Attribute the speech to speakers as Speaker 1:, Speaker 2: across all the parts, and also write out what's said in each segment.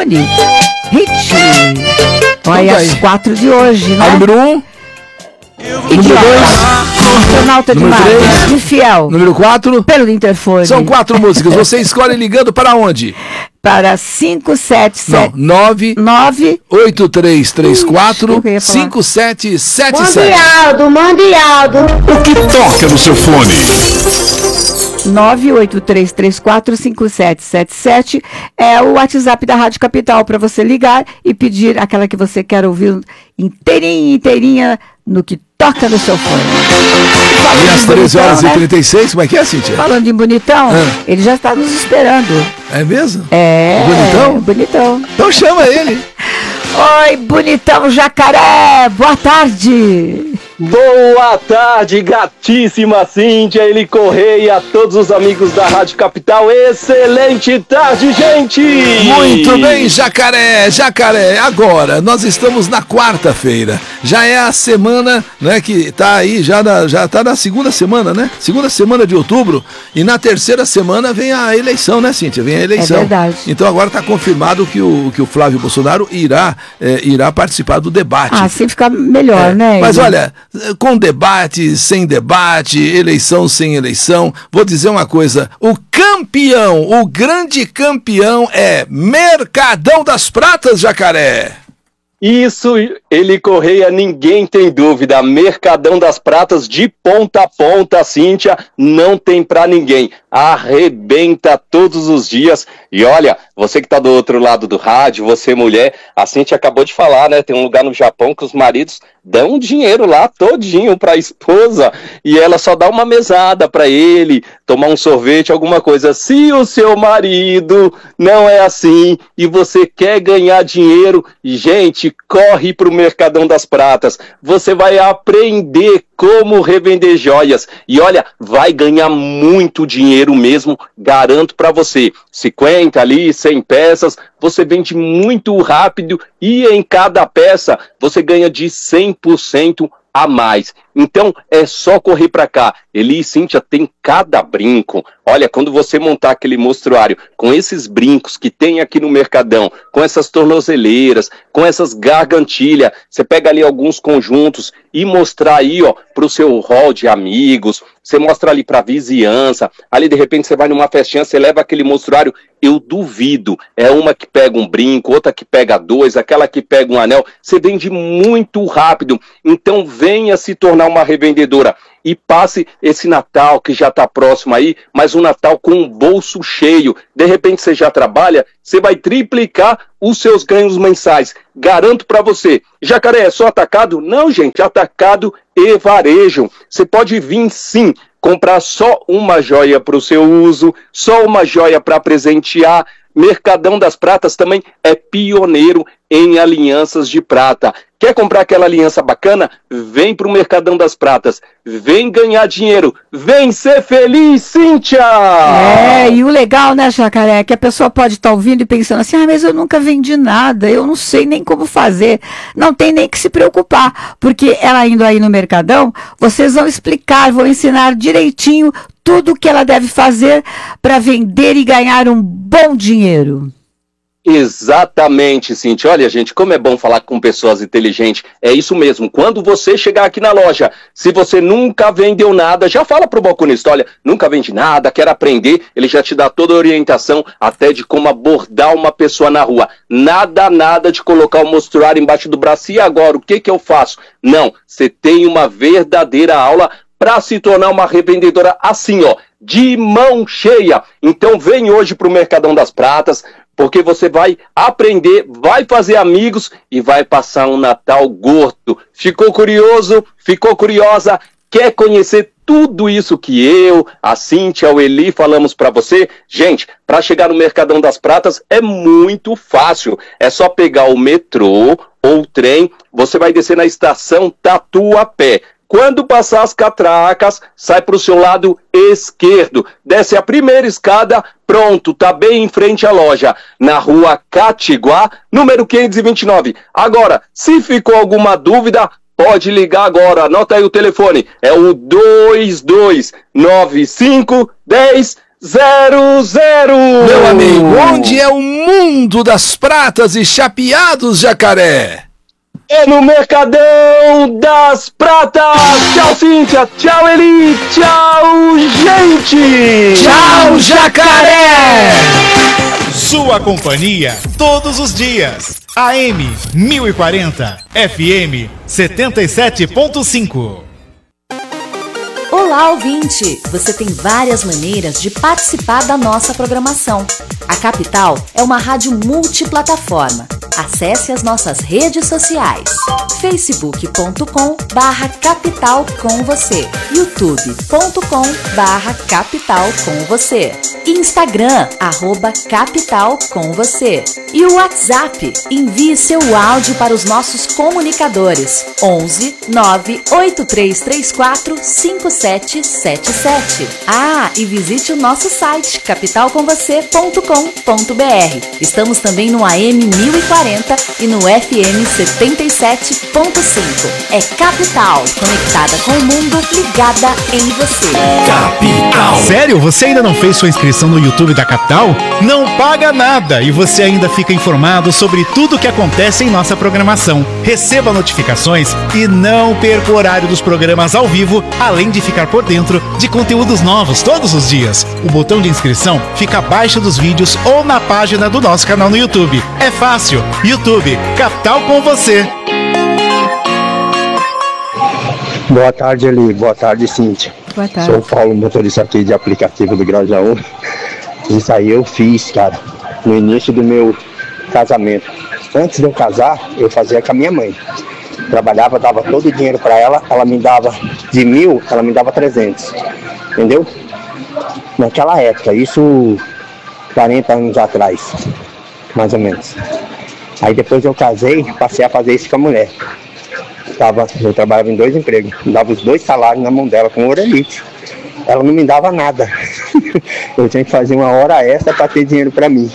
Speaker 1: telefone. Hit. Olha as 4 de hoje, né?
Speaker 2: A número 1. Número 2.
Speaker 1: Astronauta de mar. Infiel.
Speaker 2: Número 4.
Speaker 1: Pelo interfone.
Speaker 2: São 4 músicas. Você escolhe ligando para onde?
Speaker 1: Para 577.
Speaker 2: Não, 98334 5777.
Speaker 3: Mande Aldo.
Speaker 4: O que toca no seu fone?
Speaker 1: 983345777 é o WhatsApp da Rádio Capital para você ligar e pedir aquela que você quer ouvir inteirinha no que toca no seu fone.
Speaker 2: E às 13h36, como é que é, Cíntia?
Speaker 1: Falando em bonitão, ele já está nos esperando.
Speaker 2: É mesmo?
Speaker 1: É.
Speaker 2: Bonitão?
Speaker 1: Bonitão.
Speaker 2: Então chama ele.
Speaker 1: Oi, bonitão jacaré, boa tarde.
Speaker 5: Boa tarde, gatíssima Cíntia, Eli Correia, todos os amigos da Rádio Capital. Excelente tarde, gente!
Speaker 2: Muito bem, jacaré. Agora, nós estamos na quarta-feira. Já é a semana, né, que tá aí, já tá na segunda semana, né? Segunda semana de outubro. E na terceira semana vem a eleição, né, Cíntia? Vem a eleição.
Speaker 1: É verdade.
Speaker 2: Então agora está confirmado que o Flávio Bolsonaro irá participar do debate.
Speaker 1: Assim fica melhor, né?
Speaker 2: Mas olha, com debate, sem debate, eleição sem eleição, vou dizer uma coisa, o grande campeão é Mercadão das Pratas, jacaré.
Speaker 5: Isso, Eli Correia, ninguém tem dúvida. Mercadão das Pratas de ponta a ponta, Cíntia, não tem pra ninguém. Arrebenta todos os dias. E olha, você que tá do outro lado do rádio, você mulher, a Cíntia acabou de falar, né? Tem um lugar no Japão que os maridos dão dinheiro lá todinho pra esposa e ela só dá uma mesada pra ele, tomar um sorvete, alguma coisa. Se o seu marido não é assim e você quer ganhar dinheiro, gente, corre pro Mercadão das Pratas. Você vai aprender como revender joias. E olha, vai ganhar muito dinheiro mesmo, garanto pra você. 50 ali, 100 peças, você vende muito rápido e em cada peça você ganha de 100% a mais. Então é só correr para cá. Eli e Cíntia tem cada brinco. Olha, quando você montar aquele mostruário com esses brincos que tem aqui no Mercadão, com essas tornozeleiras, com essas gargantilhas, você pega ali alguns conjuntos e mostrar aí, ó, pro seu hall de amigos, você mostra ali pra vizinhança, ali de repente você vai numa festinha, você leva aquele mostruário, eu duvido, é uma que pega um brinco, outra que pega 2, aquela que pega um anel, você vende muito rápido, então venha se tornar uma revendedora e passe esse Natal que já está próximo aí, mas um Natal com um bolso cheio. De repente você já trabalha, você vai triplicar os seus ganhos mensais. Garanto para você. Jacaré, é só atacado? Não, gente, atacado e varejo. Você pode vir sim, comprar só uma joia para o seu uso, só uma joia para presentear. Mercadão das Pratas também é pioneiro em alianças de prata. Quer comprar aquela aliança bacana? Vem pro Mercadão das Pratas. Vem ganhar dinheiro. Vem ser feliz, Cíntia!
Speaker 1: É, e o legal, né, Jacaré, é que a pessoa pode estar ouvindo e pensando assim, mas eu nunca vendi nada, eu não sei nem como fazer. Não tem nem que se preocupar, porque ela indo aí no Mercadão, vocês vão explicar, vão ensinar direitinho tudo o que ela deve fazer para vender e ganhar um bom dinheiro.
Speaker 5: Exatamente, Cíntia. Olha, gente, como é bom falar com pessoas inteligentes. É isso mesmo. Quando você chegar aqui na loja, se você nunca vendeu nada, já fala pro balconista, olha, nunca vende nada, quer aprender, ele já te dá toda a orientação, até de como abordar uma pessoa na rua. Nada de colocar o mostruário embaixo do braço. E agora, o que eu faço? Não, você tem uma verdadeira aula para se tornar uma revendedora assim, ó, de mão cheia. Então vem hoje pro Mercadão das Pratas, porque você vai aprender, vai fazer amigos e vai passar um Natal gordo. Ficou curioso? Ficou curiosa? Quer conhecer tudo isso que eu, a Cíntia, o Eli falamos para você? Gente, para chegar no Mercadão das Pratas é muito fácil. É só pegar o metrô ou o trem, você vai descer na estação Tatuapé. Quando passar as catracas, sai para o seu lado esquerdo. Desce a primeira escada, pronto, tá bem em frente à loja. Na rua Catiguá, número 529. Agora, se ficou alguma dúvida, pode ligar agora. Anota aí o telefone. É o 2295 10
Speaker 2: Meu amigo, onde é o mundo das pratas e chapeados, Jacaré?
Speaker 5: É no Mercadão das Pratas. Tchau, Cíntia. Tchau, Eli. Tchau, gente.
Speaker 2: Tchau, Jacaré.
Speaker 6: Sua companhia todos os dias. AM 1040, FM 77.5.
Speaker 7: Olá, ouvinte! Você tem várias maneiras de participar da nossa programação. A Capital é uma rádio multiplataforma. Acesse as nossas redes sociais: facebook.com/capital com você, youtube.com/capital com você, Instagram @capital com você e o WhatsApp. Envie seu áudio para os nossos comunicadores 11 98334 5777. E visite o nosso site capitalcomvocê.com.br. Estamos também no AM 1040 e no FM 77.5. É Capital, conectada com o mundo, ligada em você.
Speaker 6: Capital. Sério? Você ainda não fez sua inscrição no YouTube da Capital? Não paga nada e você ainda fica informado sobre tudo o que acontece em nossa programação. Receba notificações e não perca o horário dos programas ao vivo, além de ficar por dentro de conteúdos novos todos os dias. O botão de inscrição fica abaixo dos vídeos ou na página do nosso canal no YouTube. É fácil. YouTube, Capital com você.
Speaker 8: Boa tarde, Eli. Boa tarde, Cíntia.
Speaker 1: Boa tarde.
Speaker 8: Sou o Paulo, motorista aqui de aplicativo do Grajaú. Isso aí eu fiz, cara, no início do meu casamento. Antes de eu casar, eu fazia com a minha mãe. Trabalhava, dava todo o dinheiro para ela, ela me dava de 1.000, ela me dava 300. Entendeu? Naquela época, isso 40 anos atrás, mais ou menos. Aí depois eu casei, passei a fazer isso com a mulher. Eu trabalhava em 2 empregos, dava os 2 salários na mão dela com orelite. Ela não me dava nada. Eu tinha que fazer uma hora extra para ter dinheiro para mim.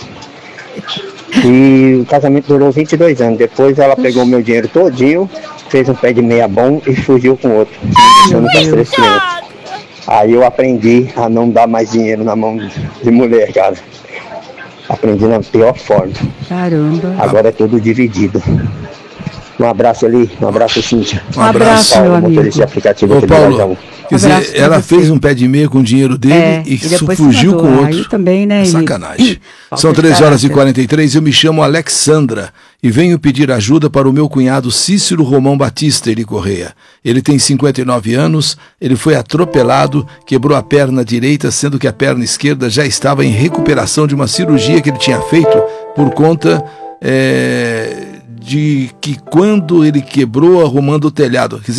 Speaker 8: E o casamento durou 22 anos. Depois ela pegou meu dinheiro todinho, fez um pé de meia bom e fugiu com outro, deixando com as 3 crianças. Aí eu aprendi a não dar mais dinheiro na mão de mulher, cara. Aprendi na pior forma.
Speaker 1: Caramba.
Speaker 8: Agora é tudo dividido. Um abraço ali, um abraço, Cíntia.
Speaker 1: Um abraço,
Speaker 8: Paulo,
Speaker 1: meu amigo.
Speaker 8: motorista aplicativo aqui do
Speaker 2: Paulo,
Speaker 8: Grajaú.
Speaker 2: quer dizer, ela fez um pé de meia com o dinheiro dele e
Speaker 1: depois
Speaker 2: fugiu com outro.
Speaker 1: Aí também, né?
Speaker 2: Sacanagem. São 3h43, eu me chamo Alexandra e venho pedir ajuda para o meu cunhado Cícero Romão Batista Eri Correia. Ele tem 59 anos, ele foi atropelado, quebrou a perna direita, sendo que a perna esquerda já estava em recuperação de uma cirurgia que ele tinha feito por conta de que quando ele quebrou arrumando o telhado.